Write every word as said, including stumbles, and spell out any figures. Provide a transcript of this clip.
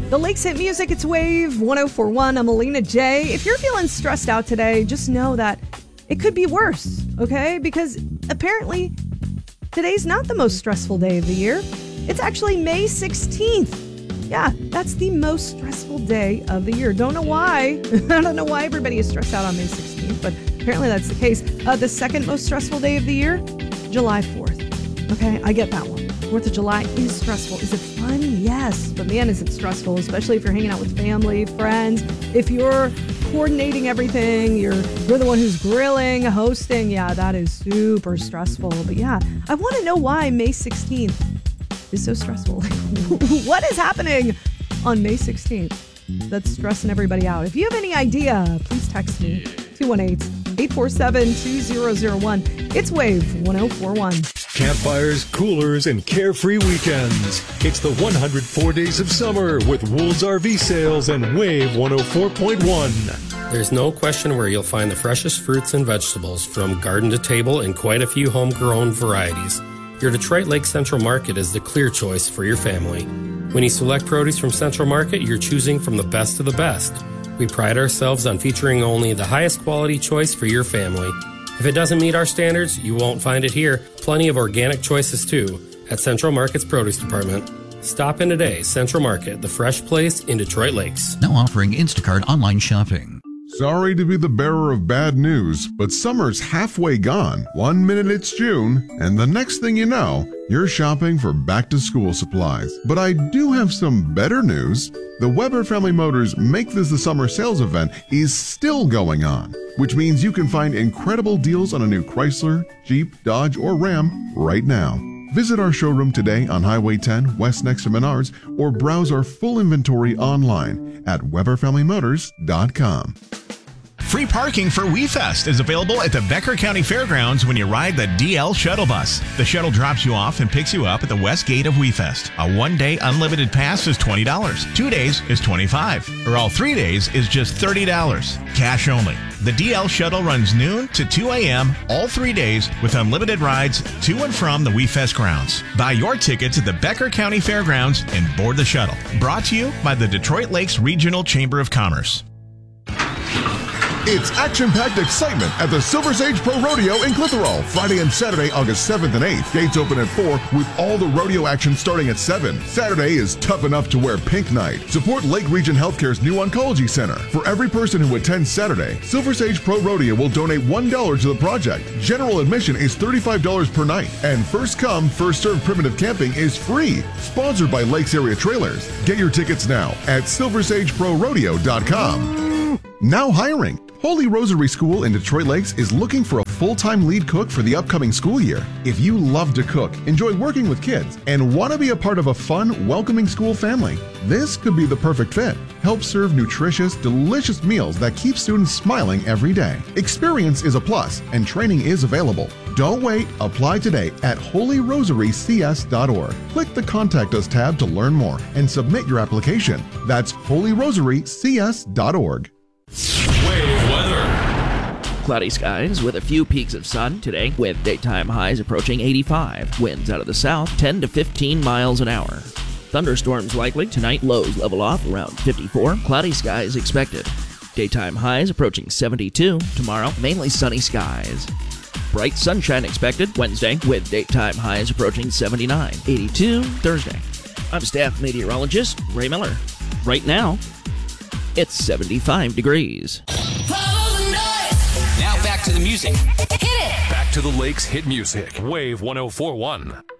The Lakes Hit Music, it's Wave one oh four point one. I'm Alina J. If you're feeling stressed out today, just know that it could be worse, okay? Because apparently today's not the most stressful day of the year. It's actually May sixteenth. Yeah, that's the most stressful day of the year. Don't know why. I don't know why everybody is stressed out on May sixteenth, but apparently that's the case. Uh, the second most stressful day of the year, July fourth. Okay, I get that one. fourth of July is stressful. Is it fun? Yes. But man, is it stressful, especially if you're hanging out with family, friends. If you're coordinating everything, you're, you're the one who's grilling, hosting. Yeah, that is super stressful. But yeah, I want to know why May sixteenth is so stressful. What is happening on May sixteenth that's stressing everybody out? If you have any idea, please text me. two one eight, eight four seven, two zero zero one. It's Wave one oh four point one. Campfires, coolers, and carefree weekends. It's the one hundred four Days of Summer with Wool's R V Sales and Wave one oh four point one. There's no question where you'll find the freshest fruits and vegetables from garden to table and quite a few homegrown varieties. Your Detroit Lake Central Market is the clear choice for your family. When you select produce from Central Market, you're choosing from the best of the best. We pride ourselves on featuring only the highest quality choice for your family. If it doesn't meet our standards, you won't find it here. Plenty of organic choices too at Central Market's Produce Department. Stop in today. Central Market, the fresh place in Detroit Lakes. Now offering Instacart online shopping. Sorry to be the bearer of bad news, but summer's halfway gone. One minute it's June, and the next thing you know, you're shopping for back-to-school supplies. But I do have some better news. The Weber Family Motors Make This the Summer sales event is still going on, which means you can find incredible deals on a new Chrysler, Jeep, Dodge, or Ram right now. Visit our showroom today on Highway ten, west next to Menards, or browse our full inventory online at weber family motors dot com. Free parking for WeFest is available at the Becker County Fairgrounds when you ride the D L Shuttle Bus. The shuttle drops you off and picks you up at the west gate of WeFest. A one-day unlimited pass is twenty dollars. Two days is twenty-five dollars. Or all three days is just thirty dollars. Cash only. The D L Shuttle runs noon to two a.m. all three days with unlimited rides to and from the WeFest grounds. Buy your tickets at the Becker County Fairgrounds and board the shuttle. Brought to you by the Detroit Lakes Regional Chamber of Commerce. It's action-packed excitement at the Silver Sage Pro Rodeo in Clitheroe. Friday and Saturday, August seventh and eighth. Gates open at four with all the rodeo action starting at seven. Saturday is tough enough to wear pink night. Support Lake Region Healthcare's new oncology center. For every person who attends Saturday, Silver Sage Pro Rodeo will donate one dollar to the project. General admission is thirty-five dollars per night. And first come, first served primitive camping is free. Sponsored by Lakes Area Trailers. Get your tickets now at silver sage pro rodeo dot com. Now hiring. Holy Rosary School in Detroit Lakes is looking for a full-time lead cook for the upcoming school year. If you love to cook, enjoy working with kids, and want to be a part of a fun, welcoming school family, this could be the perfect fit. Help serve nutritious, delicious meals that keep students smiling every day. Experience is a plus, and training is available. Don't wait. Apply today at holy rosary c s dot org. Click the Contact Us tab to learn more and submit your application. That's holy rosary c s dot org. Wave weather. Cloudy skies with a few peaks of sun today, with daytime highs approaching eighty-five. Winds out of the south, ten to fifteen miles an hour. Thunderstorms likely tonight. Lows level off around fifty-four. Cloudy skies expected. Daytime highs approaching seventy-two. Tomorrow, mainly sunny skies. Bright sunshine expected Wednesday, with daytime highs approaching seventy-nine. eighty-two Thursday. I'm staff meteorologist Ray Miller. Right now, it's seventy-five degrees. Now back to the music. Hit it! Back to the Lakes Hit Music. Wave one oh four point one.